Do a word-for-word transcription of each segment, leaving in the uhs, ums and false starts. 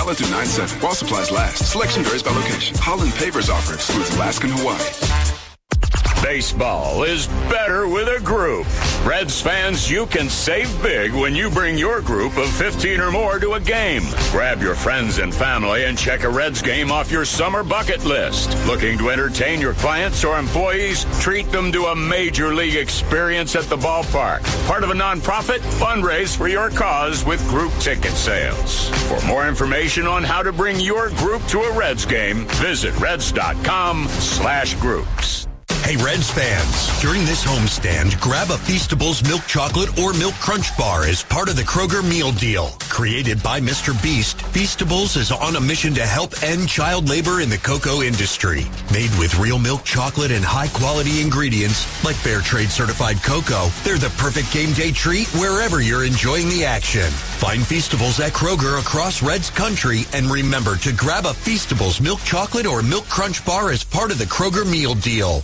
Valid through nine seven. While supplies last. Selection varies by location. Holland Pavers offer excludes Alaska and Hawaii. Baseball is better with a group. Reds fans, you can save big when you bring your group of fifteen or more to a game. Grab your friends and family and check a Reds game off your summer bucket list. Looking to entertain your clients or employees? Treat them to a major league experience at the ballpark. Part of a nonprofit? Fundraise for your cause with group ticket sales. For more information on how to bring your group to a Reds game, visit reds.com slash groups. Hey, Reds fans, during this homestand, grab a Feastables milk chocolate or milk crunch bar as part of the Kroger meal deal. Created by Mister Beast, Feastables is on a mission to help end child labor in the cocoa industry. Made with real milk chocolate and high-quality ingredients like fair trade certified cocoa, they're the perfect game day treat wherever you're enjoying the action. Find Feastables at Kroger across Reds country, and remember to grab a Feastables milk chocolate or milk crunch bar as part of the Kroger meal deal.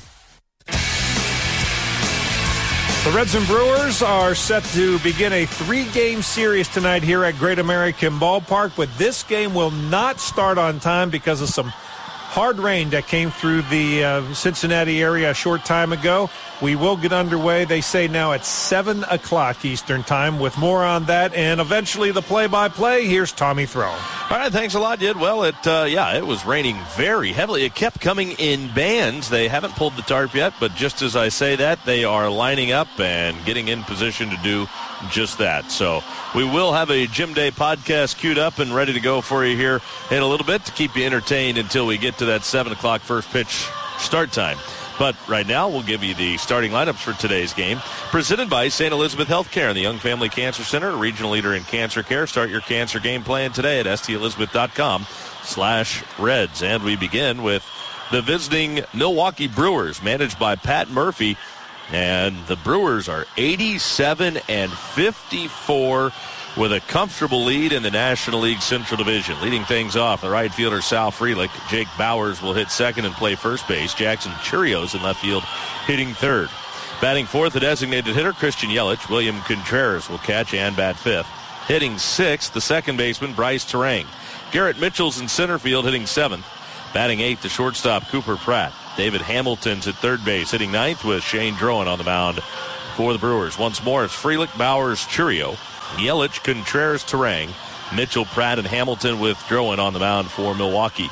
The Reds and Brewers are set to begin a three-game series tonight here at Great American Ballpark, but this game will not start on time because of some hard rain that came through the uh, Cincinnati area a short time ago. We will get underway, they say, now at seven o'clock Eastern Time. With more on that and eventually the play-by-play, here's Tommy Throne. All right, thanks a lot, Did. Well, it uh, yeah, it was raining very heavily. It kept coming in bands. They haven't pulled the tarp yet, but just as I say that, they are lining up and getting in position to do just that. So we will have a Gym Day podcast queued up and ready to go for you here in a little bit to keep you entertained until we get to that seven o'clock first pitch start time. But right now, we'll give you the starting lineups for today's game. Presented by Saint Elizabeth Healthcare and the Young Family Cancer Center, a regional leader in cancer care. Start your cancer game plan today at stelizabeth.com slash Reds. And we begin with the visiting Milwaukee Brewers, managed by Pat Murphy. And the Brewers are eighty-seven and fifty-four with a comfortable lead in the National League Central Division. Leading things off, the right fielder Sal Frelick. Jake Bowers will hit second and play first base. Jackson Chirios in left field hitting third. Batting fourth, the designated hitter Christian Yelich. William Contreras will catch and bat fifth. Hitting sixth, the second baseman Bryce Terang. Garrett Mitchell's in center field hitting seventh. Batting eighth, the shortstop Cooper Pratt. David Hamilton's at third base hitting ninth with Shane Drowan on the mound for the Brewers. Once more, it's Frelick, Bowers, Chirio, Yelich, Contreras, Terang, Mitchell, Pratt, and Hamilton with Drowan on the mound for Milwaukee.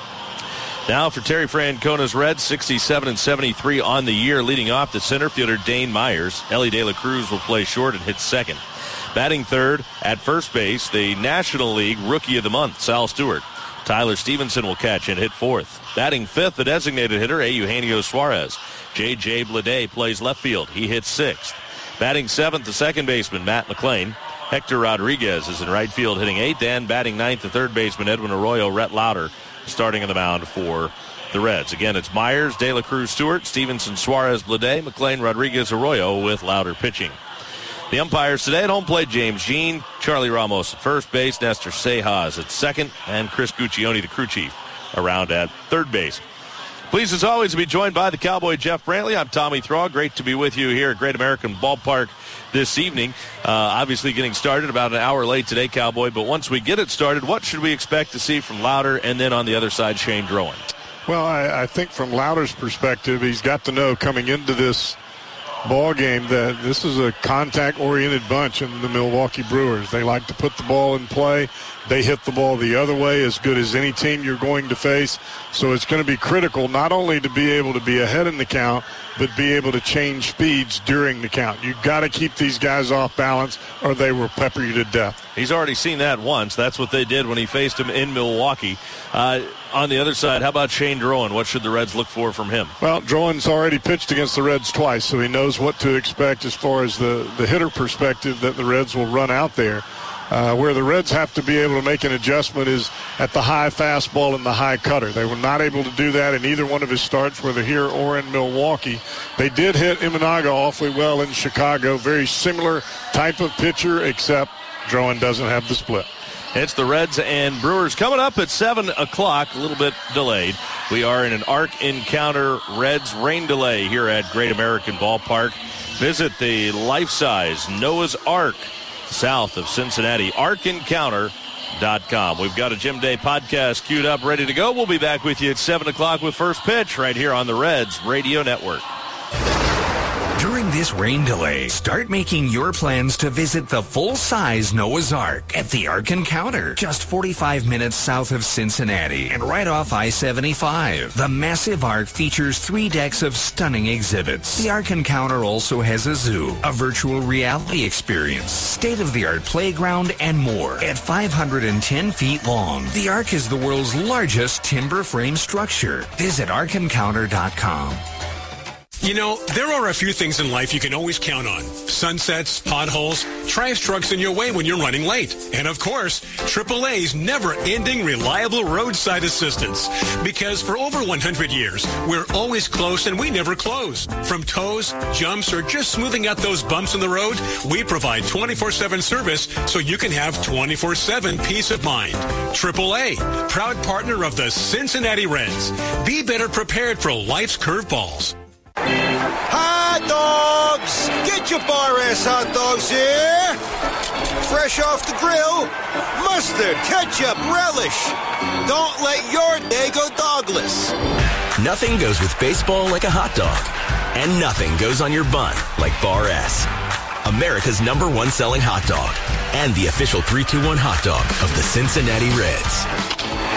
Now for Terry Francona's Reds, sixty-seven and seventy-three on the year. Leading off, the center fielder Dane Myers. Ellie De La Cruz will play short and hit second. Batting third at first base, the National League Rookie of the Month, Sal Stewart. Tyler Stevenson will catch and hit fourth. Batting fifth, the designated hitter, Eugenio Suarez. J J Bleday plays left field. He hits sixth. Batting seventh, the second baseman, Matt McClain. Hector Rodriguez is in right field hitting eighth. And batting ninth, the third baseman, Edwin Arroyo. Rhett Lauder starting on the mound for the Reds. Again, it's Myers, De La Cruz, Stewart, Stevenson, Suarez, Bleday, McClain, Rodriguez, Arroyo with Lauder pitching. The umpires today at home plate, James Jean, Charlie Ramos at first base, Nestor Sejas at second, and Chris Guccione, the crew chief, around at third base. Pleased as always to be joined by the Cowboy Jeff Brantley. I'm Tommy Thrall. Great to be with you here at Great American Ballpark this evening. Uh, obviously getting started about an hour late today, Cowboy, but once we get it started, what should we expect to see from Lauder and then on the other side, Shane Drowan? Well, I, I think from Lauder's perspective, he's got to know coming into this ball game that this is a contact-oriented bunch in the Milwaukee Brewers. They like to put the ball in play. They hit the ball the other way as good as any team you're going to face. So it's going to be critical not only to be able to be ahead in the count, but be able to change speeds during the count. You've got to keep these guys off balance or they will pepper you to death. He's already seen that once. That's what they did when he faced him in Milwaukee. Uh, on the other side, how about Shane Drowan? What should the Reds look for from him? Well, Drowan's already pitched against the Reds twice, so he knows what to expect as far as the, the hitter perspective that the Reds will run out there. Uh, where the Reds have to be able to make an adjustment is at the high fastball and the high cutter. They were not able to do that in either one of his starts, whether here or in Milwaukee. They did hit Imanaga awfully well in Chicago. Very similar type of pitcher, except Drowan doesn't have the split. It's the Reds and Brewers coming up at seven o'clock, a little bit delayed. We are in an Arc Encounter Reds rain delay here at Great American Ballpark. Visit the life-size Noah's Ark south of Cincinnati. Arc Encounter dot com. We've got a Jim Day podcast queued up, ready to go. We'll be back with you at seven o'clock with First Pitch right here on the Reds Radio Network. During this rain delay, start making your plans to visit the full-size Noah's Ark at the Ark Encounter, just forty-five minutes south of Cincinnati and right off I seventy-five. The massive Ark features three decks of stunning exhibits. The Ark Encounter also has a zoo, a virtual reality experience, state-of-the-art playground, and more. At five hundred ten feet long, the Ark is the world's largest timber frame structure. Visit ark encounter dot com. You know, there are a few things in life you can always count on. Sunsets, potholes, trash trucks in your way when you're running late. And of course, triple A's never-ending reliable roadside assistance. Because for over one hundred years, we're always close and we never close. From tows, jumps, or just smoothing out those bumps in the road, we provide twenty-four seven service so you can have twenty-four seven peace of mind. triple A, proud partner of the Cincinnati Reds. Be better prepared for life's curveballs. Hot dogs! Get your Bar S hot dogs here! Fresh off the grill, mustard, ketchup, relish. Don't let your day go dogless. Nothing goes with baseball like a hot dog. And nothing goes on your bun like Bar S. America's number one selling hot dog. And the official three two one hot dog of the Cincinnati Reds.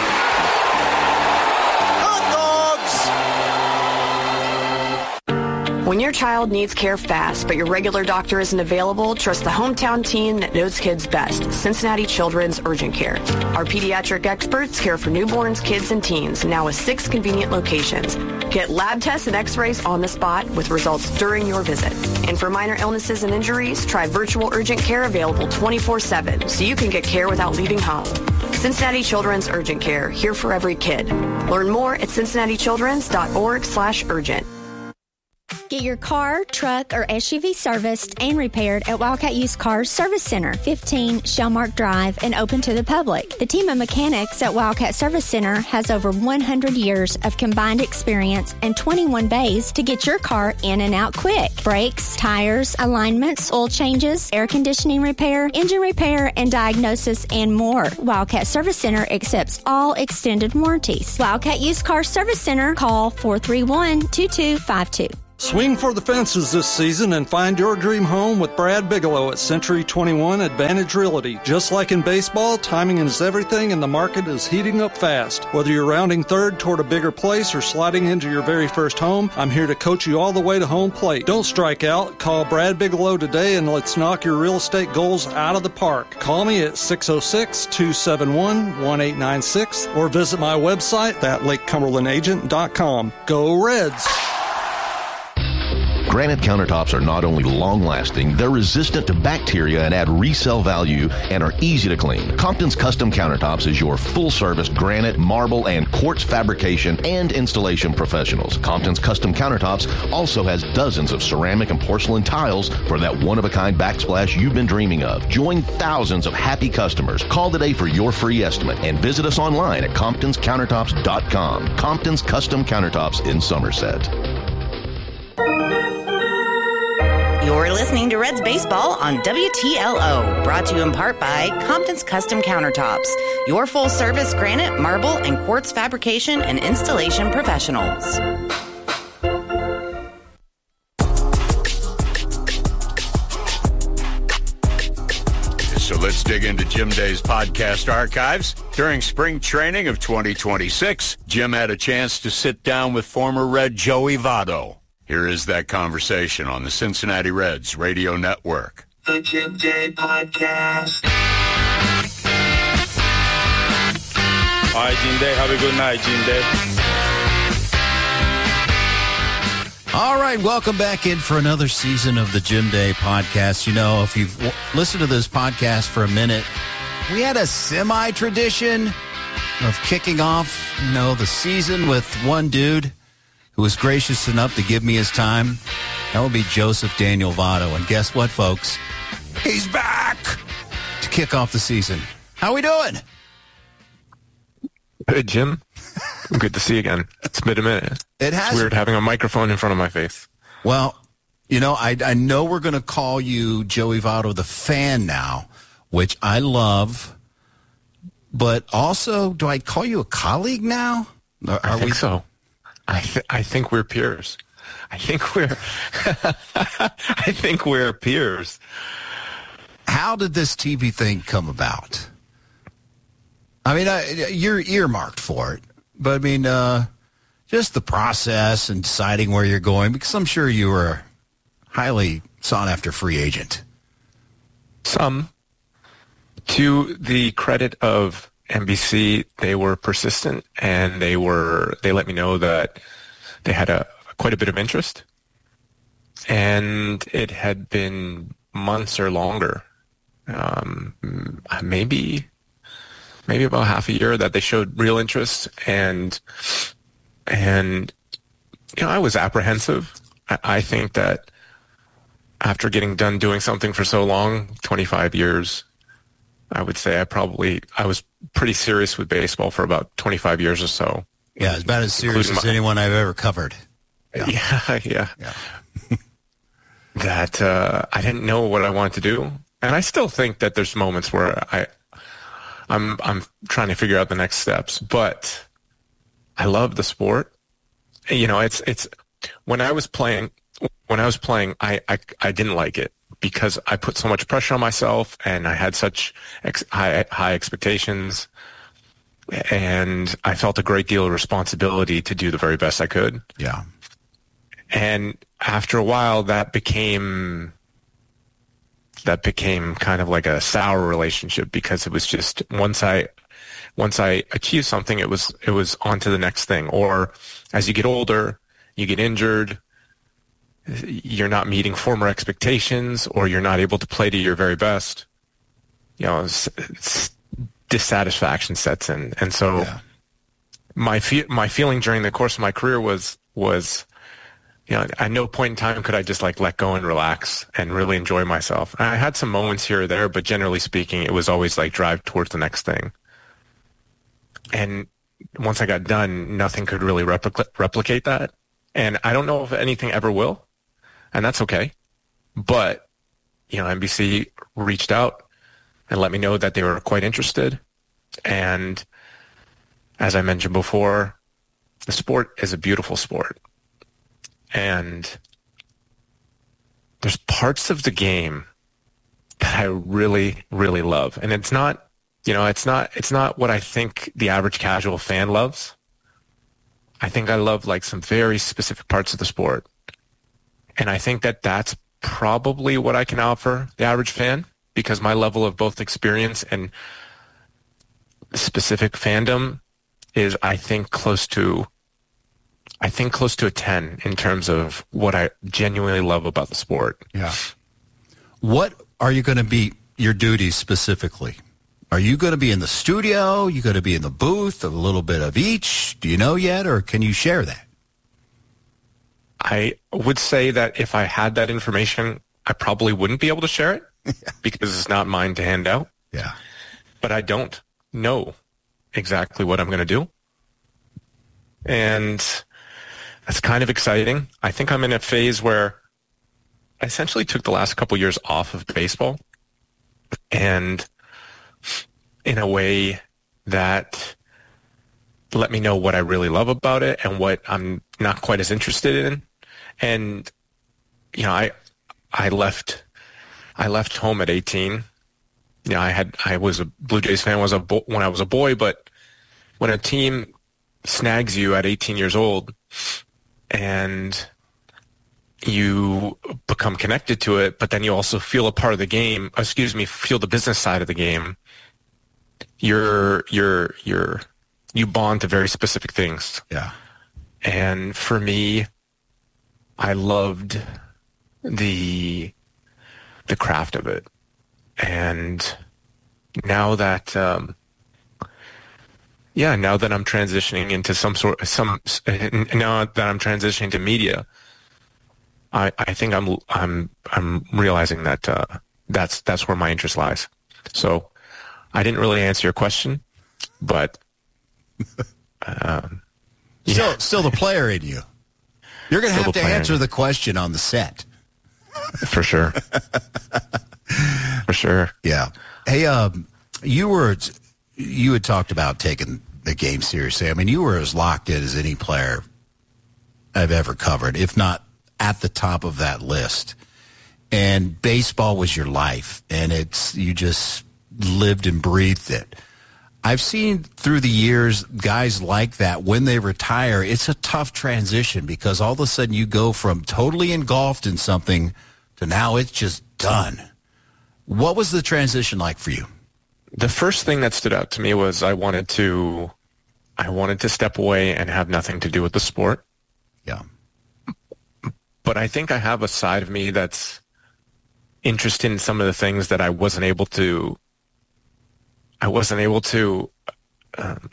When your child needs care fast, but your regular doctor isn't available, trust the hometown team that knows kids best, Cincinnati Children's Urgent Care. Our pediatric experts care for newborns, kids, and teens, now with six convenient locations. Get lab tests and x-rays on the spot with results during your visit. And for minor illnesses and injuries, try virtual urgent care available twenty-four seven so you can get care without leaving home. Cincinnati Children's Urgent Care, here for every kid. Learn more at cincinnati children's dot org slash urgent. Get your car, truck, or S U V serviced and repaired at Wildcat Used Cars Service Center, fifteen Shellmark Drive, and open to the public. The team of mechanics at Wildcat Service Center has over one hundred years of combined experience and twenty-one bays to get your car in and out quick. Brakes, tires, alignments, oil changes, air conditioning repair, engine repair, and diagnosis, and more. Wildcat Service Center accepts all extended warranties. Wildcat Used Cars Service Center, call four three one, two two five two. Swing for the fences this season and find your dream home with Brad Bigelow at Century twenty-one Advantage Realty. Just like in baseball, timing is everything and the market is heating up fast. Whether you're rounding third toward a bigger place or sliding into your very first home, I'm here to coach you all the way to home plate. Don't strike out. Call Brad Bigelow today and let's knock your real estate goals out of the park. Call me at six oh six, two seven one, one eight nine six or visit my website at lake cumberland agent dot com. Go Reds! Granite countertops are not only long-lasting, they're resistant to bacteria and add resale value and are easy to clean. Compton's Custom Countertops is your full-service granite, marble, and quartz fabrication and installation professionals. Compton's Custom Countertops also has dozens of ceramic and porcelain tiles for that one-of-a-kind backsplash you've been dreaming of. Join thousands of happy customers. Call today for your free estimate and visit us online at comptons countertops dot com. Compton's Custom Countertops in Somerset. You're listening to Reds Baseball on W T L O, brought to you in part by Compton's Custom Countertops, your full-service granite, marble, and quartz fabrication and installation professionals. So let's dig into Jim Day's podcast archives. During spring training of twenty twenty-six, Jim had a chance to sit down with former Red Joey Votto. Here is that conversation on the Cincinnati Reds Radio Network. The Jim Day Podcast. All right, Jim Day. Have a good night, Jim Day. All right, welcome back in for another season of the Jim Day Podcast. You know, if you've w- listened to this podcast for a minute, we had a semi-tradition of kicking off, you know, the season with one dude who was gracious enough to give me his time. That would be Joseph Daniel Votto. And guess what, folks? He's back to kick off the season. How we doing? Good, Jim. Good to see you again. It's been a minute. It has. It's weird having a microphone in front of my face. Well, you know, I, I know we're going to call you Joey Votto the fan now, which I love. but also, do I call you a colleague now? Are, I are think we so. I th- I think we're peers. I think we're I think we're peers. How did this T V thing come about? I mean, I, you're earmarked for it, but I mean, uh, just the process and deciding where you're going, because I'm sure you were a highly sought-after free agent. Some. To the credit of N B C, they were persistent, and they were they let me know that they had a quite a bit of interest, and it had been months or longer, um, maybe maybe about half a year that they showed real interest, and and you know I was apprehensive. I, I think that after getting done doing something for so long, twenty-five years. I would say I probably, I was pretty serious with baseball for about twenty-five years or so. Yeah, it's about as serious as my, anyone I've ever covered. Yeah, yeah. yeah. yeah. that uh, I didn't know what I wanted to do. And I still think that there's moments where I, I'm, I'm trying to figure out the next steps. But I love the sport. You know, it's, it's, when I was playing, when I was playing, I, I, I didn't like it. Because I put so much pressure on myself, and I had such ex- high, high expectations, and I felt a great deal of responsibility to do the very best I could. Yeah. And after a while, that became that became kind of like a sour relationship, because it was just once I once I achieved something, it was it was on to the next thing. Or as you get older, you get injured. You're not meeting former expectations, or you're not able to play to your very best. You know, it's, it's dissatisfaction sets in, and so yeah. my fe- my feeling during the course of my career was was, you know, at no point in time could I just like let go and relax and really enjoy myself. I had some moments here or there, but generally speaking, it was always like drive towards the next thing. And once I got done, nothing could really replica- replicate that, and I don't know if anything ever will. And that's okay. But, you know, N B C reached out and let me know that they were quite interested. And as I mentioned before, the sport is a beautiful sport. And there's parts of the game that I really, really love. And it's not, you know, it's not, it's not what I think the average casual fan loves. I think I love like some very specific parts of the sport. And I think that that's probably what I can offer the average fan, because my level of both experience and specific fandom is, I think, close to, I think close to a ten in terms of what I genuinely love about the sport. Yeah. What are you going to be your duties specifically? Are you going to be in the studio? Are you going to be in the booth? A little bit of each? Do you know yet, or can you share that? I would say that if I had that information, I probably wouldn't be able to share it because it's not mine to hand out. Yeah. But I don't know exactly what I'm going to do. And that's kind of exciting. I think I'm in a phase where I essentially took the last couple years off of baseball, and in a way that let me know what I really love about it and what I'm not quite as interested in. And, you know, I, I left, I left home at eighteen. You know, I had, I was a Blue Jays fan was a bo- when I was a boy, but when a team snags you at eighteen years old and you become connected to it, but then you also feel a part of the game, excuse me, feel the business side of the game, you're, you're, you're, you bond to very specific things. Yeah. And for me, I loved the the craft of it. And now that um, yeah, now that I'm transitioning into some sort some now that I'm transitioning to media, I, I think I'm I'm I'm realizing that uh, that's that's where my interest lies. So I didn't really answer your question, but um, yeah. still still the player in you. You're going to have to answer the question on the set. For sure. For sure. Yeah. Hey, um, you were you had talked about taking the game seriously. I mean, you were as locked in as any player I've ever covered, if not at the top of that list. And baseball was your life, and it's you just lived and breathed it. I've seen through the years guys like that, when they retire, it's a tough transition because all of a sudden you go from totally engulfed in something to now it's just done. What was the transition like for you? The first thing that stood out to me was I wanted to, I wanted to step away and have nothing to do with the sport. Yeah. But I think I have a side of me that's interested in some of the things that I wasn't able to, I wasn't able to um,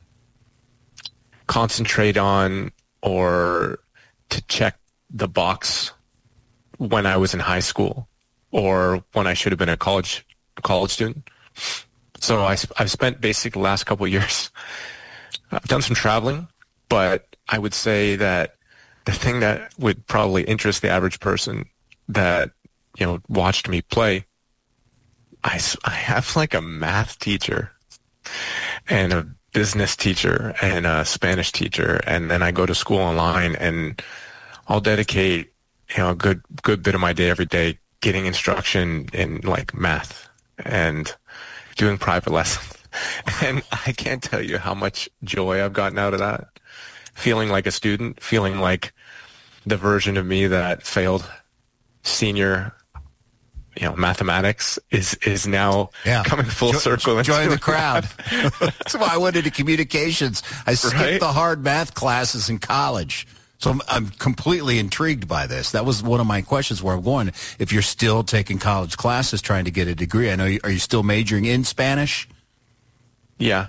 concentrate on or to check the box when I was in high school or when I should have been a college college student. So I, I've spent basically the last couple of years, I've done some traveling, but I would say that the thing that would probably interest the average person that, you know, watched me play, I, I have like a math teacher and a business teacher and a Spanish teacher, and then I go to school online, and I'll dedicate, you know, a good good bit of my day every day getting instruction in like math and doing private lessons. And I can't tell you how much joy I've gotten out of that. Feeling like a student, feeling like the version of me that failed senior, you know, mathematics is is now yeah. coming full jo- circle. Join the crowd. That's why I went into communications. I skipped Right? the hard math classes in college. So I'm, I'm completely intrigued by this. That was one of my questions where I'm going. If you're still taking college classes trying to get a degree, I know, you, are you still majoring in Spanish? Yeah.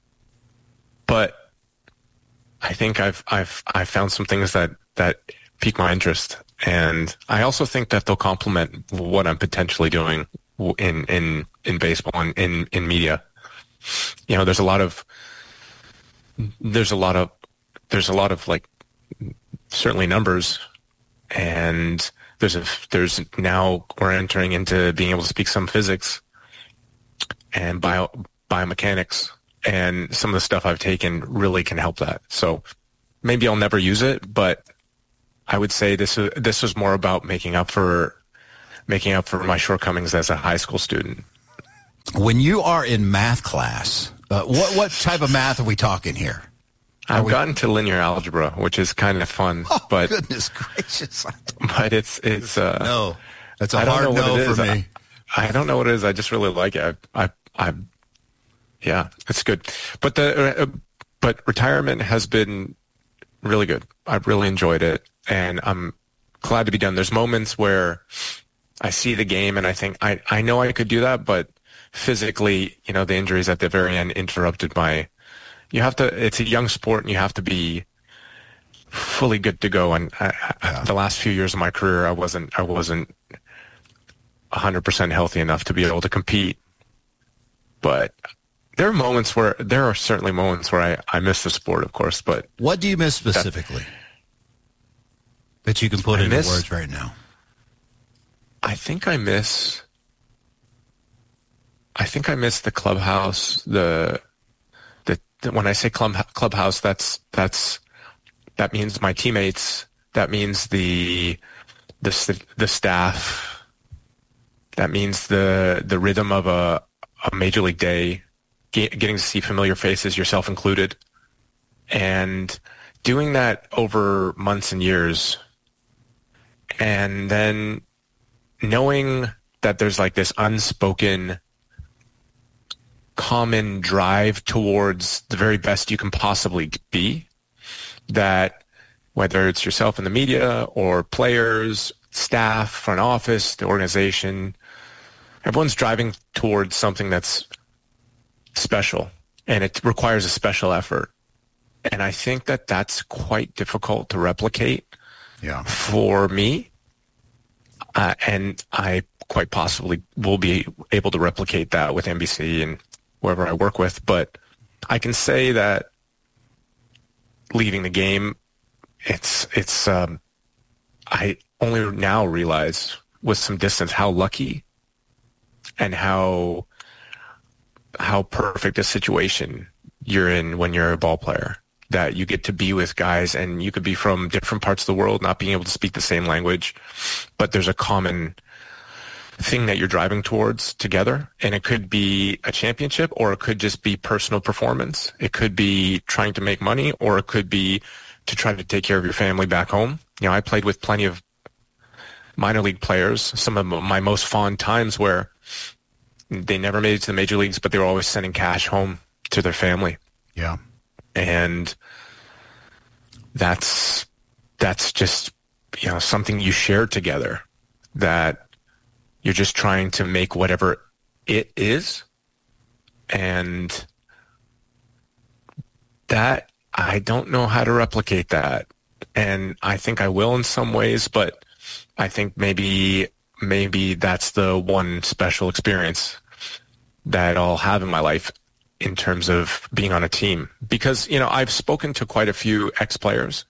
But I think I've I've I've found some things that, that pique my interest. And I also think that they'll complement what I'm potentially doing in, in, in baseball and in, in media. You know, there's a lot of, there's a lot of, there's a lot of like, certainly numbers, and there's a, there's now we're entering into being able to speak some physics and bio, biomechanics, and some of the stuff I've taken really can help that. So maybe I'll never use it, but I would say this is, this was more about making up for making up for my shortcomings as a high school student. When you are in math class, uh, what what type of math are we talking here? Are I've we... gotten to linear algebra, which is kind of fun, oh, but goodness gracious! But it's it's uh, no, that's a I don't hard know what no it is. for me. I, I don't know what it is. I just really like it. I I, I yeah, it's good. But the uh, but retirement has been really good. I've really enjoyed it, and I'm glad to be done. There's moments where I see the game and I think I, I know I could do that, but physically, you know, the injuries at the very end interrupted my, you have to, it's a young sport and you have to be fully good to go. And I, yeah. the last few years of my career, I wasn't, I wasn't one hundred percent healthy enough to be able to compete. But there are moments where, there are certainly moments where I, I miss the sport, of course, but. What do you miss specifically that, that you can put I into miss, words right now? I think I miss, I think I miss the clubhouse, the, the, the when I say club, clubhouse, that's, that's, that means my teammates, that means the, the, the staff, that means the, the rhythm of a, a major league day, get, getting to see familiar faces, yourself included, and doing that over months and years. And then knowing that there's like this unspoken common drive towards the very best you can possibly be, that whether it's yourself in the media or players, staff, front office, the organization, everyone's driving towards something that's special, and it requires a special effort. And I think that that's quite difficult to replicate yeah. for me. Uh, and I quite possibly will be able to replicate that with N B C and whoever I work with. But I can say that leaving the game, it's it's. Um, I only now realize with some distance how lucky and how how perfect a situation you're in when you're a ball player, that you get to be with guys and you could be from different parts of the world, not being able to speak the same language, but there's a common thing that you're driving towards together. And it could be a championship, or it could just be personal performance. It could be trying to make money, or it could be to try to take care of your family back home. You know, I played with plenty of minor league players, some of my most fond times where they never made it to the major leagues, but they were always sending cash home to their family. Yeah. And that's, that's just, you know, something you share together, that you're just trying to make whatever it is. And that, I don't know how to replicate that. And I think I will in some ways, but I think maybe, maybe that's the one special experience that I'll have in my life in terms of being on a team. Because, you know, I've spoken to quite a few ex-players,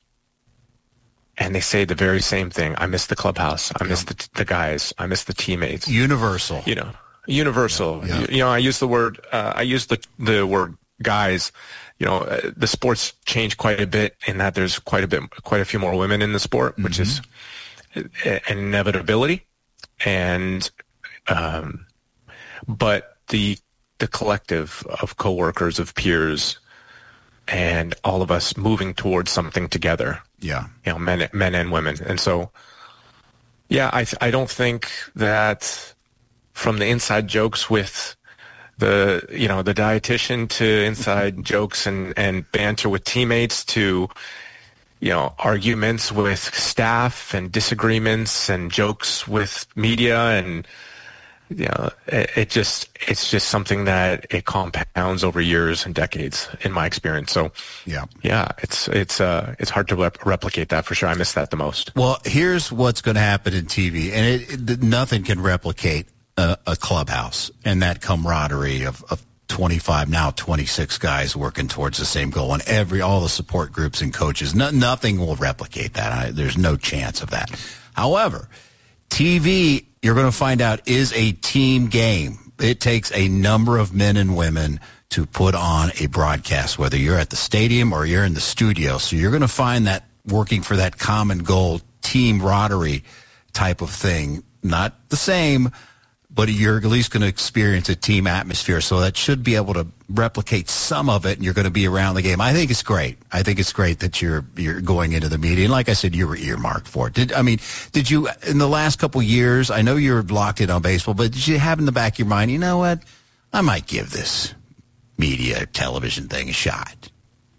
and they say the very same thing. I miss the clubhouse. I miss the, the guys. I miss the teammates. Universal. You know, universal. Yeah, yeah. You, you know, I use the word, uh, I use the, the word guys. You know, uh, the sport's changed quite a bit in that there's quite a bit, quite a few more women in the sport, mm-hmm. which is an inevitability. And, um, but the, the collective of coworkers, of peers, and all of us moving towards something together. Yeah. You know, men, men and women. And so, yeah, I, I don't think that from the inside jokes with the, you know, the dietitian to inside jokes and, and banter with teammates to, you know, arguments with staff and disagreements and jokes with media, and, you know, it, it just, it's just something that it compounds over years and decades in my experience. So yeah, yeah, it's, it's, uh, it's hard to rep- replicate that for sure. I miss that the most. Well, here's what's going to happen in T V, and it, it, nothing can replicate a, a clubhouse and that camaraderie of, of twenty-five, now twenty-six guys working towards the same goal, and every, all the support groups and coaches. No, nothing will replicate that. I, there's no chance of that. However, T V, you're going to find out, is a team game. It takes a number of men and women to put on a broadcast, whether you're at the stadium or you're in the studio. So you're going to find that working for that common goal, team camaraderie type of thing. Not the same, but you're at least going to experience a team atmosphere. So that should be able to replicate some of it, and you're going to be around the game. I think it's great. I think it's great that you're you're going into the media. And like I said, you were earmarked for it. Did I mean, did you, in the last couple of years, I know you were locked in on baseball, but did you have in the back of your mind, you know what, I might give this media television thing a shot?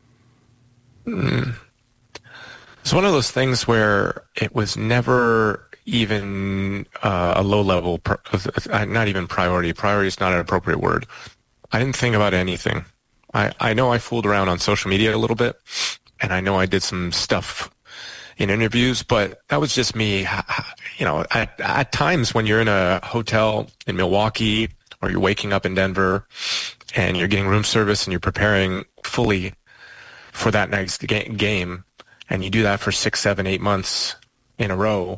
Mm. It's one of those things where it was never even uh, a low-level, uh, not even priority. Priority is not an appropriate word. I didn't think about anything. I, I know I fooled around on social media a little bit, and I know I did some stuff in interviews, but that was just me. You know, at, at times when you're in a hotel in Milwaukee, or you're waking up in Denver, and you're getting room service, and you're preparing fully for that next ga- game, and you do that for six, seven, eight months in a row,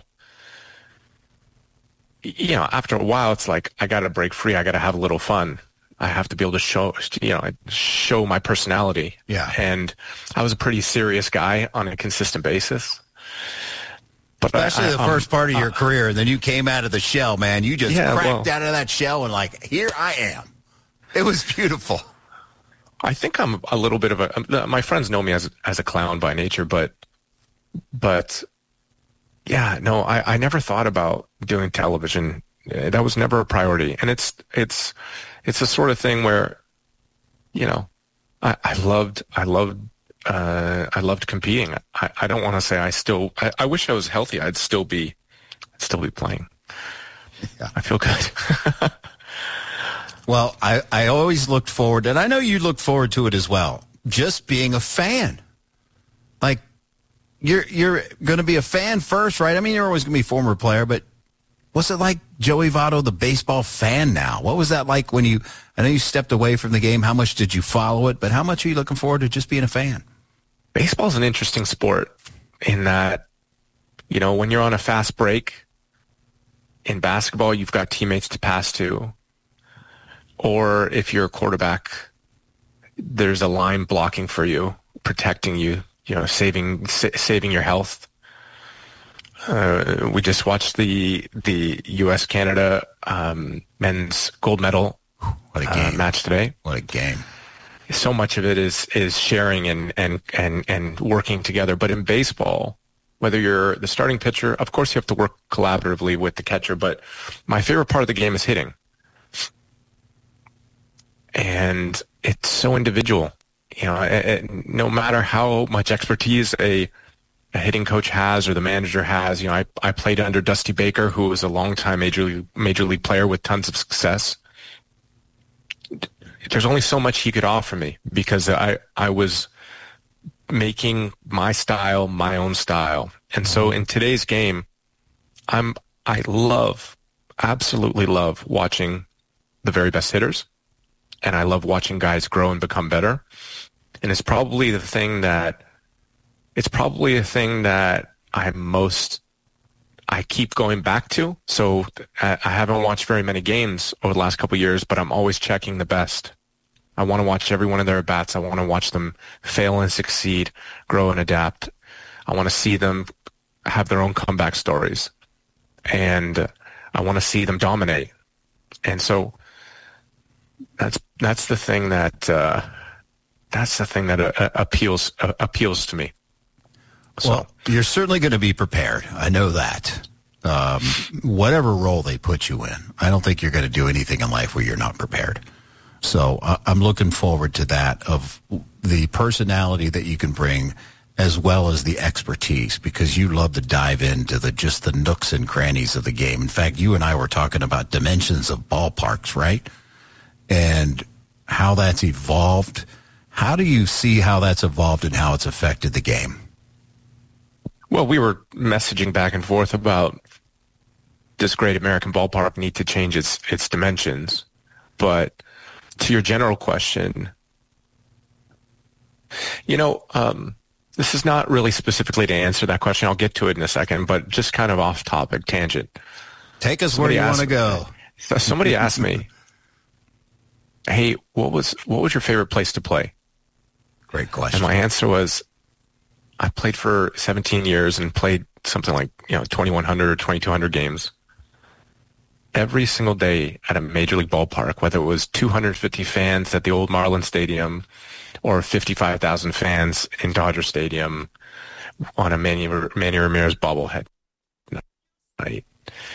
you know, after a while, it's like, I got to break free. I got to have a little fun. I have to be able to show, you know, show my personality. Yeah. And I was a pretty serious guy on a consistent basis. But Especially I, I, the um, first part of your uh, career, and then you came out of the shell, man. You just yeah, cracked well, out of that shell and like, here I am. It was beautiful. I think I'm a little bit of a, my friends know me as, as a clown by nature, but, but yeah, no, I, I never thought about doing television. That was never a priority. And it's, it's, it's the sort of thing where, you know, I, I loved, I loved, uh, I loved competing. I, I don't want to say I still, I, I wish I was healthy. I'd still be, I'd still be playing. Yeah. I feel good. Well, I, I always looked forward, and I know you looked forward to it as well, just being a fan. Like, you're you're going to be a fan first, right? I mean, you're always going to be a former player, but what's it like, Joey Votto, the baseball fan now? What was that like when you, I know you stepped away from the game. How much did you follow it? But how much are you looking forward to just being a fan? Baseball's an interesting sport in that, you know, when you're on a fast break, in basketball, you've got teammates to pass to. or if you're a quarterback, there's a line blocking for you, protecting you, you know, saving sa- saving your health. Uh, we just watched the the U S Canada um, men's gold medal what a game. Uh, match today. What a game! So much of it is is sharing and and and and working together. But in baseball, whether you're the starting pitcher, of course you have to work collaboratively with the catcher. But my favorite part of the game is hitting, and it's so individual. You know, it, it, no matter how much expertise a a hitting coach has or the manager has. You know, I, I played under Dusty Baker, who was a longtime major league, major league player with tons of success. There's only so much he could offer me because I, I was making my style my own style. And so in today's game, I'm I love, absolutely love watching the very best hitters, and I love watching guys grow and become better. And it's probably the thing that It's probably a thing that I'm most, I keep going back to. So I haven't watched very many games over the last couple of years, but I'm always checking the best. I want to watch every one of their at-bats. I want to watch them fail and succeed, grow and adapt. I want to see them have their own comeback stories. And I want to see them dominate. And so that's that's the thing that uh, that's the thing that uh, appeals uh, appeals to me. So. Well, you're certainly going to be prepared. I know that. Um, whatever role they put you in, I don't think you're going to do anything in life where you're not prepared. So uh, I'm looking forward to that, of the personality that you can bring as well as the expertise, because you love to dive into the just the nooks and crannies of the game. In fact, you and I were talking about dimensions of ballparks, right? And how that's evolved. How do you see how that's evolved and how it's affected the game? Well, we were messaging back and forth about this great American ballpark need to change its its dimensions. But to your general question, you know, um, this is not really specifically to answer that question. I'll get to it in a second, but just kind of off topic, tangent. Take us somebody where you want to go. Somebody asked me, hey, what was what was your favorite place to play? Great question. And my answer was, I played for seventeen years and played something like, you know, twenty-one hundred or twenty-two hundred games. Every single day at a major league ballpark, whether it was two hundred fifty fans at the old Marlins Stadium or fifty-five thousand fans in Dodger Stadium on a Manny, Manny Ramirez bobblehead night.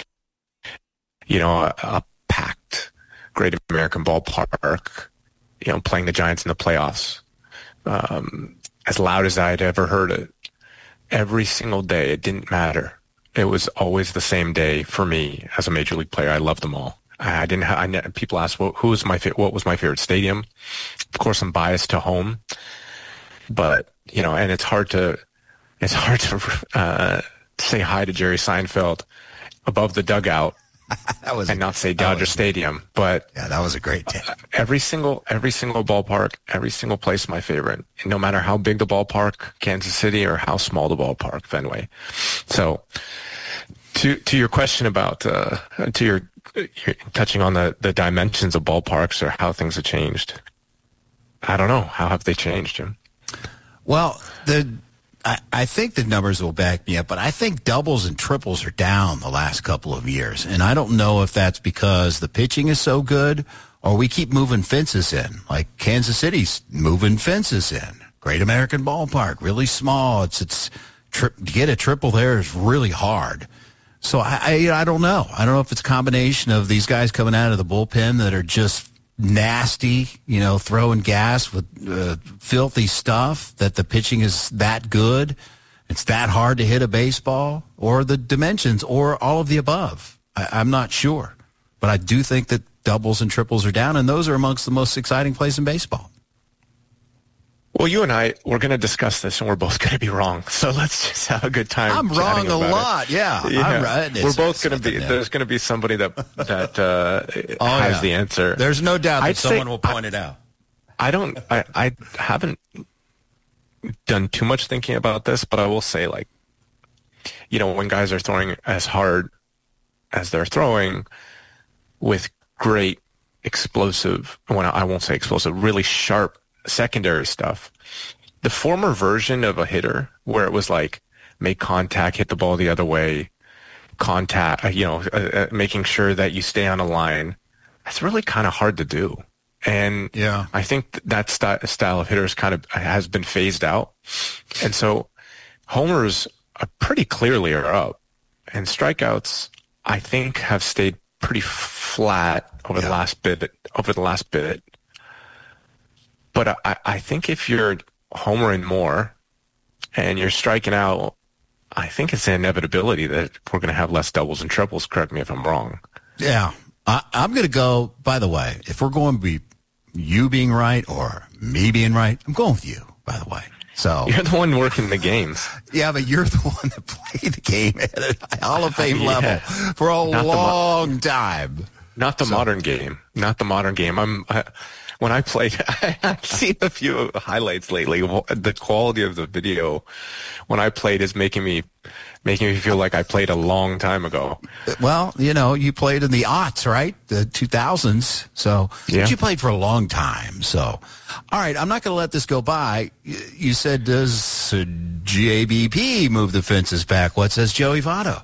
You know, a, a packed Great American Ballpark, you know, playing the Giants in the playoffs. Um, as loud as I'd ever heard it. Every single day, it didn't matter. It was always the same day for me as a major league player. I loved them all. I didn't. Ha- I, people ask, well, who was my fa- what was my favorite stadium? Of course, I'm biased to home, but you know, and it's hard to it's hard to uh, say hi to Jerry Seinfeld above the dugout. That was, and not say Dodger was, Stadium, but yeah, that was a great day. Every single, every single ballpark, every single place is my favorite. And no matter how big the ballpark, Kansas City, or how small the ballpark, Fenway. So, to to your question about uh, to your, your touching on the the dimensions of ballparks or how things have changed. I don't know. How have they changed, Jim? Well, the. I, I think the numbers will back me up, but I think doubles and triples are down the last couple of years. And I don't know if that's because the pitching is so good or we keep moving fences in. Like Kansas City's moving fences in. Great American Ballpark, really small. It's it's tri- to get a triple there is really hard. So I, I I don't know. I don't know if it's a combination of these guys coming out of the bullpen that are just nasty, you know, throwing gas with uh, filthy stuff, that the pitching is that good, it's that hard to hit a baseball, or the dimensions, or all of the above. I, I'm not sure. But I do think that doubles and triples are down, and those are amongst the most exciting plays in baseball. Well, you and I, we're going to discuss this, and we're both going to be wrong. So let's just have a good time. I'm wrong a lot. Yeah, yeah. I'm right. We're both going to be. There. There's going to be somebody that that uh, oh, has yeah. the answer. There's no doubt that I'd someone say, will point I, it out. I don't. I, I haven't done too much thinking about this, but I will say, like, you know, when guys are throwing as hard as they're throwing with great explosive, when I won't say explosive, really sharp secondary stuff. The former version of a hitter where it was like make contact, hit the ball the other way, contact, you know, uh, uh, making sure that you stay on a line, that's really kind of hard to do. And yeah. I think th- that st- style of hitters kind of has been phased out. And so homers are pretty clearly are up, and strikeouts, I think, have stayed pretty flat over yeah. the last bit, over the last bit. But I, I think if you're homering more and you're striking out, I think it's an inevitability that we're going to have less doubles and triples. Correct me if I'm wrong. Yeah. I, I'm going to go, by the way, if we're going to be you being right or me being right, I'm going with you, by the way. So you're the one working the games. Yeah, but you're the one that played the game at a Hall of Fame yeah. level for a Not long mo- time. Not the so. modern game. Not the modern game. I'm I, when I played. I've seen a few highlights lately. The quality of the video when I played is making me making me feel like I played a long time ago. Well, you know, you played in the aughts, right? The two thousands. So yeah. but you played for a long time. So, all right, I'm not going to let this go by. You said, does G A B P move the fences back? What says Joey Votto?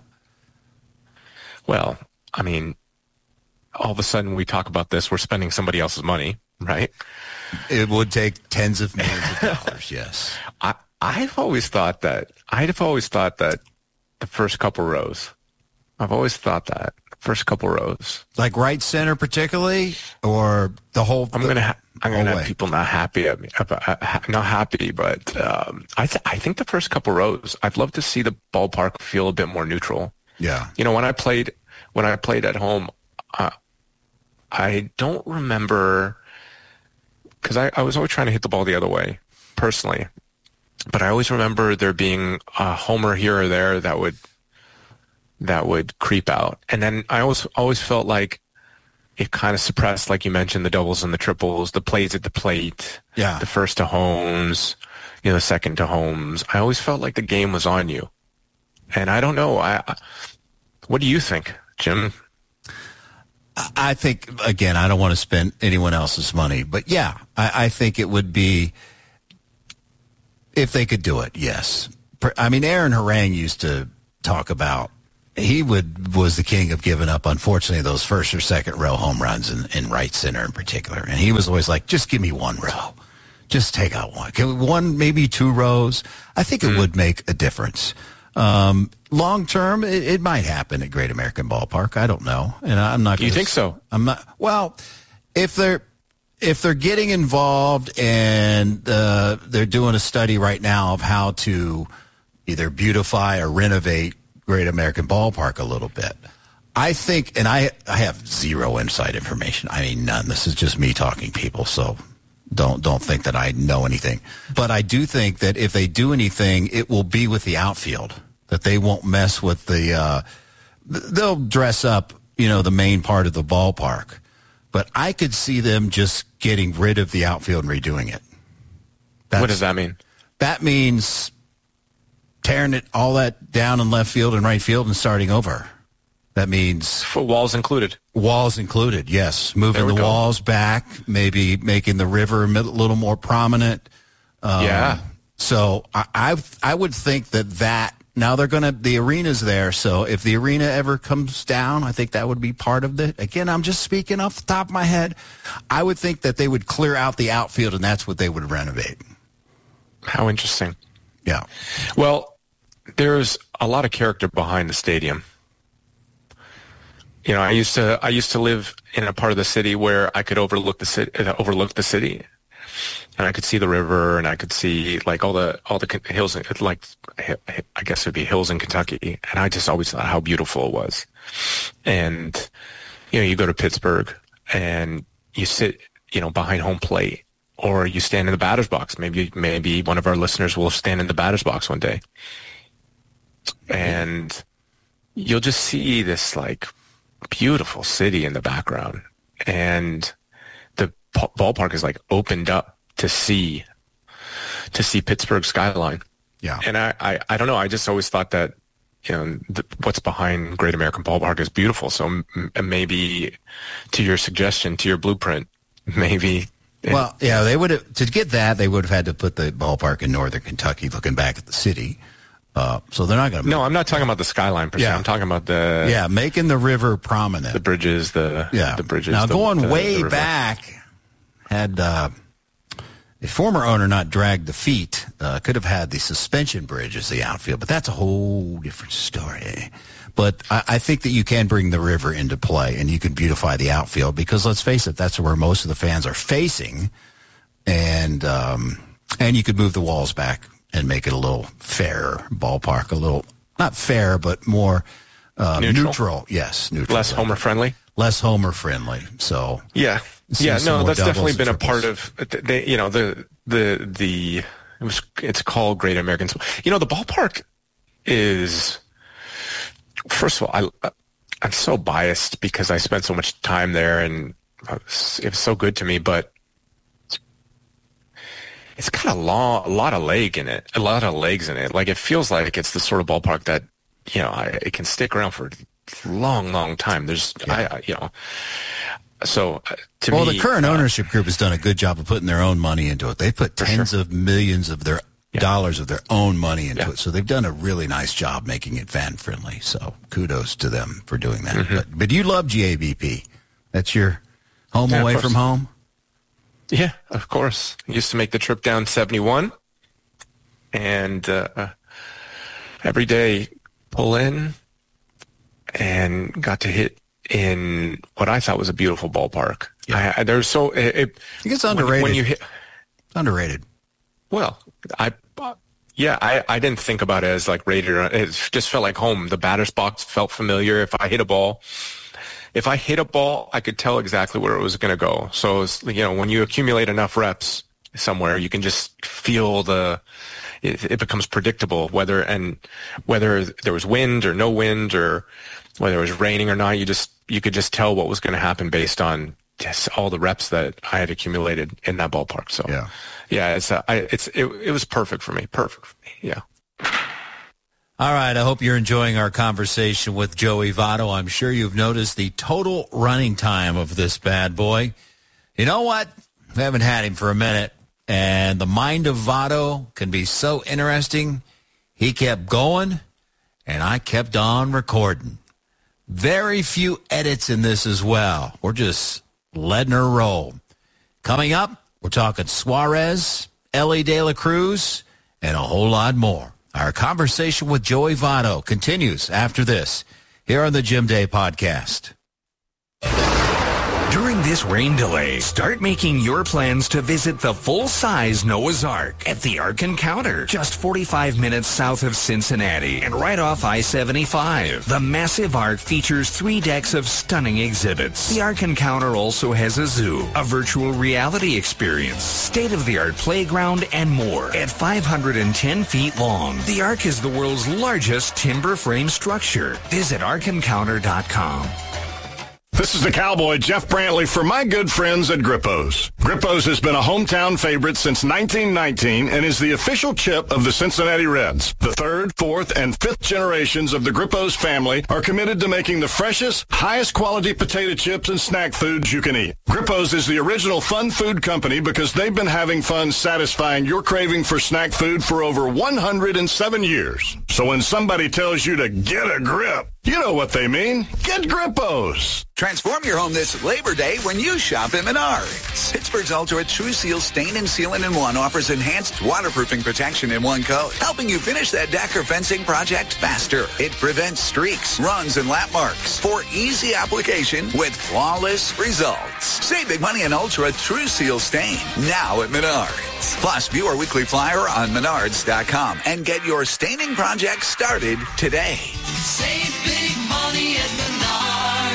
Well, I mean, all of a sudden we talk about this, we're spending somebody else's money, right? It would take tens of millions of dollars, yes. I, I've always thought that, I've always thought that the first couple rows, I've always thought that, first couple rows. Like right center particularly, or the whole I'm going to ha- I'm going to have way. people not happy at me, not happy, but um, I, th- I think the first couple rows, I'd love to see the ballpark feel a bit more neutral. Yeah. You know, when I played, when I played at home, uh, I don't remember, because I, I was always trying to hit the ball the other way, personally. But I always remember there being a homer here or there that would that would creep out. And then I always always felt like it kind of suppressed, like you mentioned, the doubles and the triples, the plays at the plate, yeah, the first to homes, you know, the second to homes. I always felt like the game was on you. And I don't know. I, I what do you think, Jim? I think, again, I don't want to spend anyone else's money, but yeah, I, I think it would be, if they could do it, yes. I mean, Aaron Harang used to talk about, he would was the king of giving up, unfortunately, those first or second row home runs in, in right center in particular. And he was always like, just give me one row. Just take out one. Can we, one, maybe two rows. I think it mm. would make a difference. Um, long term, it, it might happen at Great American Ballpark. I don't know. And I'm not You gonna, think so? I'm not. Well, if they're, if they're getting involved and uh, they're doing a study right now of how to either beautify or renovate Great American Ballpark a little bit, I think, and I, I have zero inside information. I mean, none. This is just me talking, people. So don't don't think that I know anything. But I do think that if they do anything, it will be with the outfield. That they won't mess with the. Uh, they'll dress up, you know, the main part of the ballpark. But I could see them just getting rid of the outfield and redoing it. That's, what does that mean? That means tearing it all that down in left field and right field and starting over. That means for walls included. Walls included, yes. Moving the go. walls back, maybe making the river a little more prominent. Um, yeah. So I, I I would think that that now they're going to the arena's there. So if the arena ever comes down, I think that would be part of the. Again, I'm just speaking off the top of my head. I would think that they would clear out the outfield, and that's what they would renovate. How interesting. Yeah. Well, there's a lot of character behind the stadium. You know, I used to I used to live in a part of the city where I could overlook the city, overlook the city, and I could see the river, and I could see like all the all the hills, like I guess it'd be hills in Kentucky, and I just always thought how beautiful it was. And you know, you go to Pittsburgh, and you sit, you know, behind home plate, or you stand in the batter's box. Maybe maybe one of our listeners will stand in the batter's box one day, and you'll just see this like beautiful city in the background, and the ballpark is like opened up to see to see Pittsburgh skyline. Yeah. And I, I, I don't know, I just always thought that you know, the, what's behind Great American Ballpark is beautiful. So m- maybe, to your suggestion, to your blueprint, maybe. Well, yeah, they would have to get that. They would have had to put the ballpark in northern Kentucky, looking back at the city. Uh, so they're not going to. No, I'm not talking about the skyline per se. Yeah. I'm talking about the yeah, making the river prominent, the bridges, the yeah, the bridges. Now the, going the, way the back, had uh, a former owner not dragged the feet, uh, could have had the suspension bridge as the outfield, but that's a whole different story. But I, I think that you can bring the river into play, and you can beautify the outfield because let's face it, that's where most of the fans are facing, and um, and you could move the walls back and make it a little fairer ballpark, a little, not fair, but more uh, neutral. neutral. Yes, neutral. Less homer friendly. Less homer friendly. So yeah, yeah, no, that's definitely been a part triples. of. They, you know, the the the it was it's called Great American. You know, the ballpark is. First of all, I I'm so biased because I spent so much time there and it was, it was so good to me, but. It's got a long, a lot of leg in it, a lot of legs in it. Like it feels like it's the sort of ballpark that, you know, I, it can stick around for a long, long time. There's, yeah. I, I, you know, so uh, to well, me, the current uh, ownership group has done a good job of putting their own money into it. They put tens sure. of millions of their yeah. dollars of their own money into yeah. it, so they've done a really nice job making it fan friendly. So kudos to them for doing that. Mm-hmm. But, but you love G A B P. That's your home yeah, away from home. Yeah, of course. I used to make the trip down seventy-one, and uh, every day pull in, and got to hit in what I thought was a beautiful ballpark. Yeah. I, there's so it, it I think it's underrated. When, when you hit, underrated. Well, I yeah, I, I didn't think about it as like rated. It just felt like home. The batter's box felt familiar. If I hit a ball. If I hit a ball, I could tell exactly where it was going to go. So, it's, you know, when you accumulate enough reps somewhere, you can just feel the, it, it becomes predictable whether, and whether there was wind or no wind or whether it was raining or not, you just, you could just tell what was going to happen based on just all the reps that I had accumulated in that ballpark. So, yeah, yeah, it's, uh, I, it's, it, it was perfect for me. Perfect for me. Yeah. All right, I hope you're enjoying our conversation with Joey Votto. I'm sure you've noticed the total running time of this bad boy. You know what? We haven't had him for a minute, and the mind of Votto can be so interesting. He kept going, and I kept on recording. Very few edits in this as well. We're just letting her roll. Coming up, we're talking Suarez, Elly De La Cruz, and a whole lot more. Our conversation with Joey Votto continues after this here on the Jim Day Podcast. During this rain delay, start making your plans to visit the full-size Noah's Ark at the Ark Encounter, just forty-five minutes south of Cincinnati and right off I seventy-five. The massive Ark features three decks of stunning exhibits. The Ark Encounter also has a zoo, a virtual reality experience, state-of-the-art playground, and more. At five hundred ten feet long, the Ark is the world's largest timber frame structure. Visit ark encounter dot com. This is the Cowboy, Jeff Brantley, for my good friends at Grippo's. Grippo's has been a hometown favorite since nineteen nineteen and is the official chip of the Cincinnati Reds. The third, fourth, and fifth generations of the Grippo's family are committed to making the freshest, highest quality potato chips and snack foods you can eat. Grippo's is the original fun food company because they've been having fun satisfying your craving for snack food for over one hundred seven years. So when somebody tells you to get a grip, you know what they mean. Get Grippo's. Transform your home this Labor Day when you shop at Menards. Pittsburgh's Ultra True Seal Stain and Sealant in One offers enhanced waterproofing protection in one coat, helping you finish that deck or fencing project faster. It prevents streaks, runs, and lap marks for easy application with flawless results. Save big money on Ultra True Seal Stain now at Menards. Plus, view our weekly flyer on menards dot com and get your staining project started today. Save big money at Menards.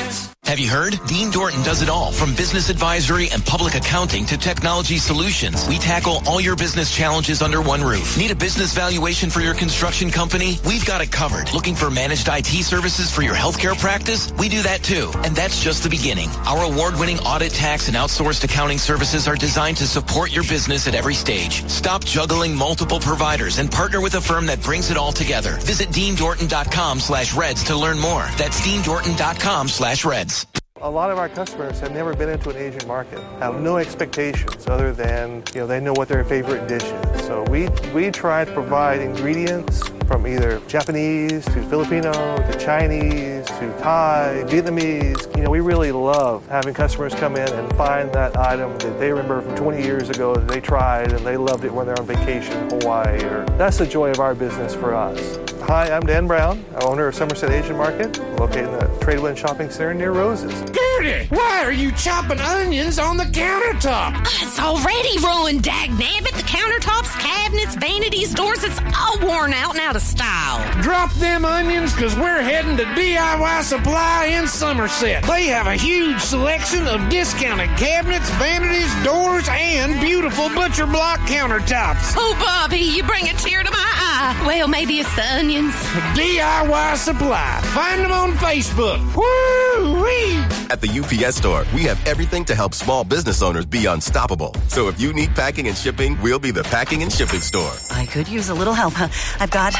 Have you heard? Dean Dorton does it all, from business advisory and public accounting to technology solutions. We tackle all your business challenges under one roof. Need a business valuation for your construction company? We've got it covered. Looking for managed I T services for your healthcare practice? We do that too. And that's just the beginning. Our award-winning audit, tax, and outsourced accounting services are designed to support your business at every stage. Stop juggling multiple providers and partner with a firm that brings it all together. Visit dean dorton dot com slash reds to learn more. That's dean dorton dot com slash reds. A lot of our customers have never been into an Asian market, have no expectations other than, you know, they know what their favorite dish is. So we, we try to provide ingredients from either Japanese to Filipino to Chinese to Thai, Vietnamese. You know, we really love having customers come in and find that item that they remember from twenty years ago that they tried and they loved it when they're on vacation in Hawaii. Or that's the joy of our business for us. Hi, I'm Dan Brown, owner of Somerset Asian Market, located in the Tradewind Shopping Center near Roses. Gertie, why are you chopping onions on the countertop? It's already ruined, dagnabbit. The countertops, cabinets, vanities, doors, it's all worn out and out of style. Drop them onions, because we're heading to D I Y Supply in Somerset. They have a huge selection of discounted cabinets, vanities, doors, and beautiful butcher block countertops. Oh, Bobby, you bring a tear to my eye. Well, maybe it's the onions. D I Y Supply. Find them on Facebook. Woo-wee! At the U P S Store, we have everything to help small business owners be unstoppable. So if you need packing and shipping, we'll be the packing and shipping store. I could use a little help. I've got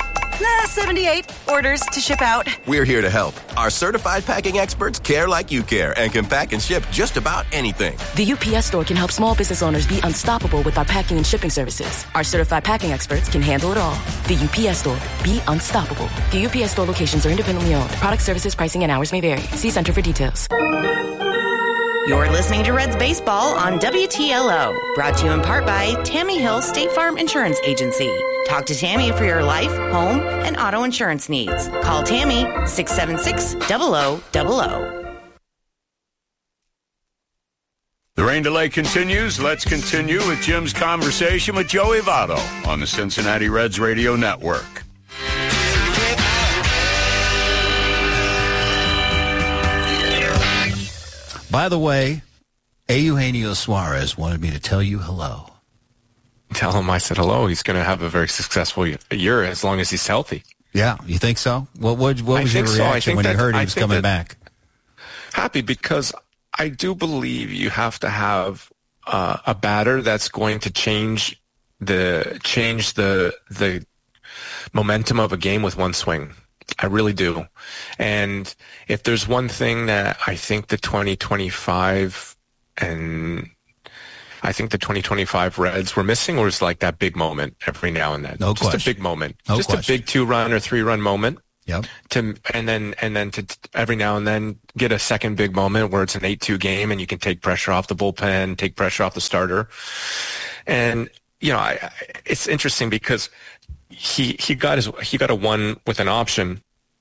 uh, seventy-eight orders to ship out. We're here to help. Our certified packing experts care like you care and can pack and ship just about anything. The U P S Store can help small business owners be unstoppable with our packing and shipping services. Our certified packing experts can handle it all. The U P S Store. Be unstoppable. The U P S Store locations are independently owned. Product, services, pricing, and hours may vary. See Center for details. You're listening to Reds Baseball on W T L O. Brought to you in part by Tammy Hill State Farm Insurance Agency. Talk to Tammy for your life, home, and auto insurance needs. Call Tammy, six seven six, zero zero zero zero. The rain delay continues. Let's continue with Jim's conversation with Joey Votto on the Cincinnati Reds Radio Network. By the way, Eugenio Suarez wanted me to tell you hello. Tell him I said hello. He's going to have a very successful year as long as he's healthy. Yeah, you think so? What, what, what was your reaction so. when you heard he was coming back? Happy, because I do believe you have to have uh, a batter that's going to change the change the the momentum of a game with one swing. I really do. And if there's one thing that I think the twenty twenty-five and I think the twenty twenty-five Reds were missing was like that big moment every now and then. No Just question. a big moment. No Just question. a big two-run or three-run moment. Yep. To and then and then to every now and then get a second big moment where it's an eight two game and you can take pressure off the bullpen, take pressure off the starter. And you know, I, I, it's interesting because he he got his he got a one with an option,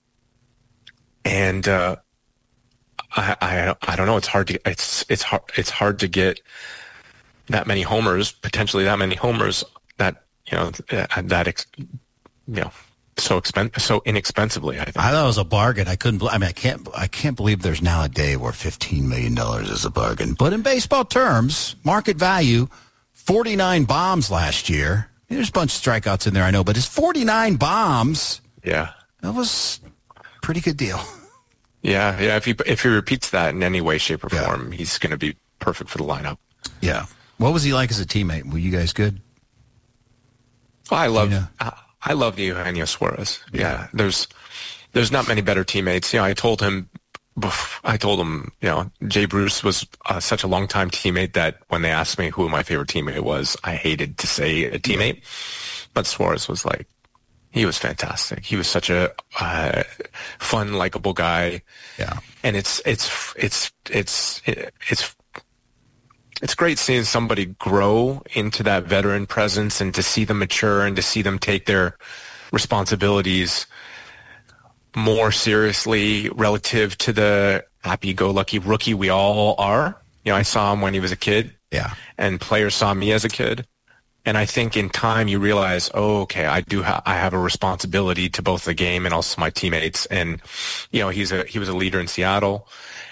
and uh, I, I I don't know. It's hard to it's it's hard it's hard to get that many homers, potentially that many homers that you know that ex, you know so expen- so inexpensively. I think I thought it was a bargain. I couldn't. I mean, I can't. I can't believe there's now a day where fifteen million dollars is a bargain. But in baseball terms, market value, forty-nine bombs last year. There's a bunch of strikeouts in there, I know, but it's forty-nine bombs. Yeah. That was a pretty good deal. Yeah, yeah. If he if he repeats that in any way, shape, or Yeah. form, he's going to be perfect for the lineup. Yeah. What was he like as a teammate? Were you guys good? Well, I love You know? I, I love Eugenio Suarez. Yeah. There's there's not many better teammates. You know, I told him bef- I told him, you know, Jay Bruce was uh, such a long-time teammate that when they asked me who my favorite teammate was, I hated to say a teammate. But Suarez was like, he was fantastic. He was such a uh, fun, likable guy. Yeah. And it's it's it's it's it's it's great seeing somebody grow into that veteran presence and to see them mature and to see them take their responsibilities more seriously relative to the happy-go-lucky rookie we all are. You know, I saw him when he was a kid. Yeah. And players saw me as a kid. And I think in time you realize, oh, okay, I do ha- I have a responsibility to both the game and also my teammates. And, you know, he's a he was a leader in Seattle.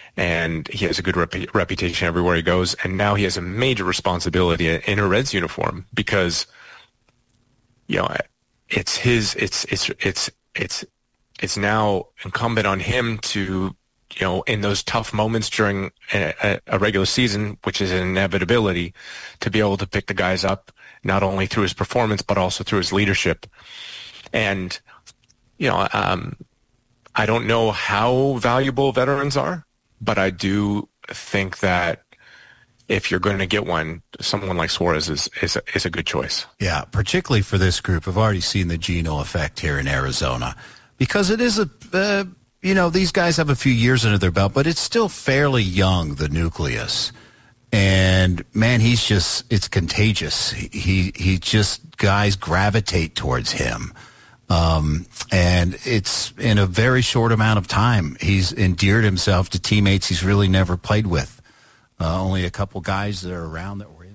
and he has a good rep- reputation everywhere he goes. And now he has a major responsibility in a Reds uniform because, you know, it's his, it's, it's, it's, it's, it's now incumbent on him to, you know, in those tough moments during a, a regular season, which is an inevitability, to be able to pick the guys up, not only through his performance, but also through his leadership. And, you know, um, I don't know how valuable veterans are, but I do think that if you're going to get one, someone like Suarez is, is, a, is a good choice. Yeah, particularly for this group. I've already seen the Geno effect here in Arizona because it is a, uh, you know, these guys have a few years under their belt, but it's still fairly young, the nucleus. And, man, he's just, it's contagious. He, he just, guys gravitate towards him. Um, and it's in a very short amount of time. He's endeared himself to teammates he's really never played with. Uh, only a couple guys that are around that were in.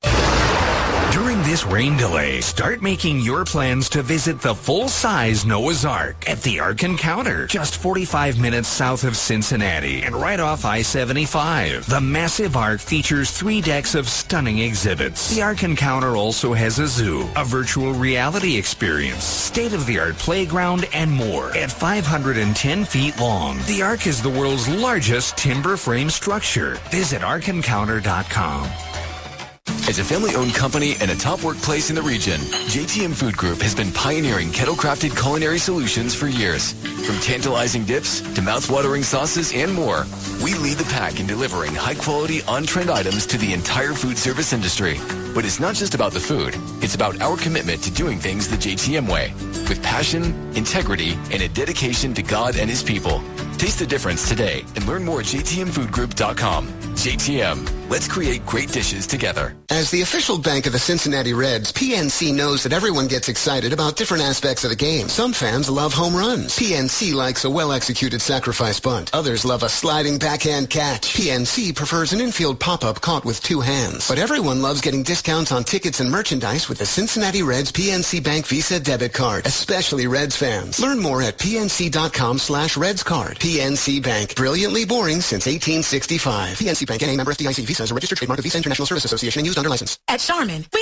During this rain delay, start making your plans to visit the full-size Noah's Ark at the Ark Encounter, just forty-five minutes south of Cincinnati and right off I seventy-five. The massive Ark features three decks of stunning exhibits. The Ark Encounter also has a zoo, a virtual reality experience, state-of-the-art playground, and more. At five hundred ten feet long, the Ark is the world's largest timber frame structure. Visit ark encounter dot com. As a family-owned company and a top workplace in the region, J T M Food Group has been pioneering kettle-crafted culinary solutions for years. From tantalizing dips to mouth-watering sauces and more, we lead the pack in delivering high-quality, on-trend items to the entire food service industry. But it's not just about the food. It's about our commitment to doing things the J T M way, with passion, integrity, and a dedication to God and His people. Taste the difference today and learn more at j t m food group dot com. J T M, let's create great dishes together. As the official bank of the Cincinnati Reds, P N C knows that everyone gets excited about different aspects of the game. Some fans love home runs. P N C likes a well-executed sacrifice bunt. Others love a sliding backhand catch. P N C prefers an infield pop-up caught with two hands. But everyone loves getting discounts on tickets and merchandise with the Cincinnati Reds P N C Bank Visa debit card, especially Reds fans. Learn more at p n c dot com slash reds card. P N C Bank, brilliantly boring since eighteen sixty-five. P N C Bank, N A member F D I C. Visa is a registered trademark of Visa International Service Association and used under license. At Charmin, we